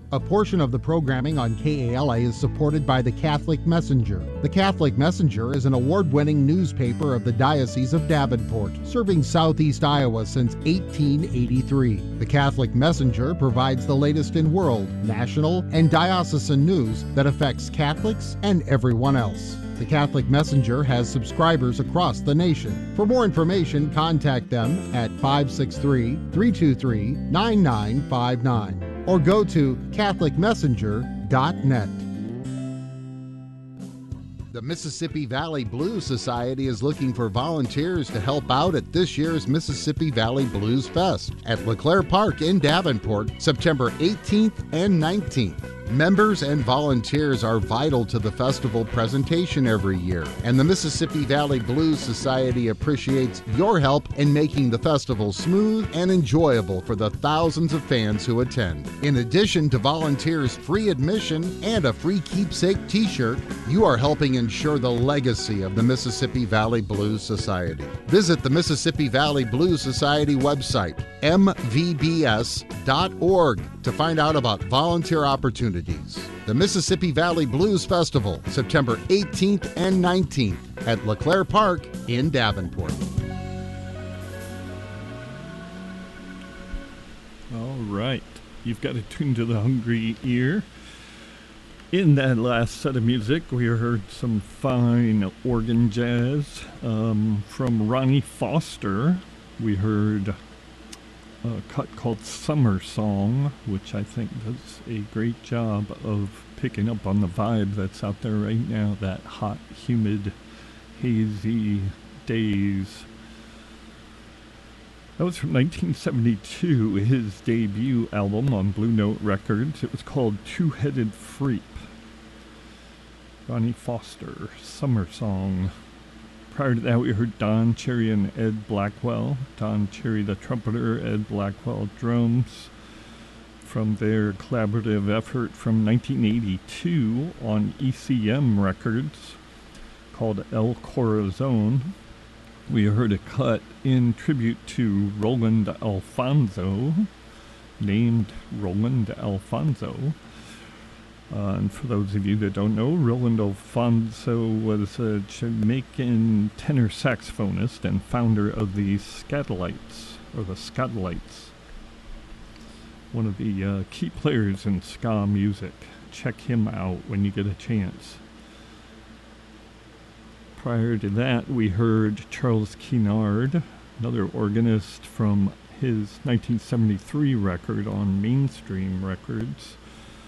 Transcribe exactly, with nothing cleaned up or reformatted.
A portion of the programming on K A L A is supported by the Catholic Messenger. The Catholic Messenger is an award-winning newspaper of the Diocese of Davenport, serving southeast Iowa since eighteen eighty-three. The Catholic Messenger provides the latest in world, national, and diocesan news that affects Catholics and everyone else. The Catholic Messenger has subscribers across the nation. For more information, contact them at five six three, three two three, nine nine five nine or go to catholic messenger dot net. The Mississippi Valley Blues Society is looking for volunteers to help out at this year's Mississippi Valley Blues Fest at LeClaire Park in Davenport, September eighteenth and nineteenth. Members and volunteers are vital to the festival presentation every year, and the Mississippi Valley Blues Society appreciates your help in making the festival smooth and enjoyable for the thousands of fans who attend. In addition to volunteers' free admission and a free keepsake t-shirt, you are helping ensure the legacy of the Mississippi Valley Blues Society. Visit the Mississippi Valley Blues Society website, m v b s dot org, to find out about volunteer opportunities. The Mississippi Valley Blues Festival, September eighteenth and nineteenth at LeClaire Park in Davenport. All right. You've got it tuned to the hungry ear. In that last set of music, we heard some fine organ jazz um, from Ronnie Foster. We heard a cut called Summer Song, which I think does a great job of picking up on the vibe that's out there right now, that hot, humid, hazy days. That was from nineteen seventy-two, his debut album on Blue Note Records. It was called Two-Headed Freak. Ronnie Foster, Summer Song. Prior to that, we heard Don Cherry and Ed Blackwell. Don Cherry, the trumpeter, Ed Blackwell, drums, from their collaborative effort from nineteen eighty-two on E C M Records called El Corazon. We heard a cut in tribute to Roland Alfonso, named Roland Alfonso. Uh, and for those of you that don't know, Roland Alfonso was a Jamaican tenor saxophonist and founder of the Skatalites, or the Skatalites. One of the uh, key players in ska music. Check him out when you get a chance. Prior to that, we heard Charles Keenard, another organist, from his nineteen seventy-three record on Mainstream Records,